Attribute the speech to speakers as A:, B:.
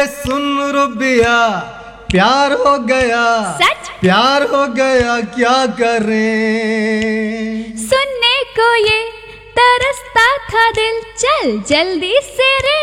A: सुन रुबिया, प्यार हो गया,
B: सच?
A: प्यार हो गया, क्या करें।
B: सुनने को ये तरसता था दिल, चल जल्दी से रे